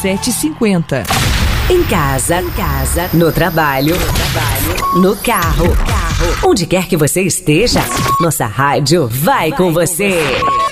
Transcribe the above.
1750. Em casa, no trabalho, no carro. Onde quer que você esteja, nossa rádio vai com você.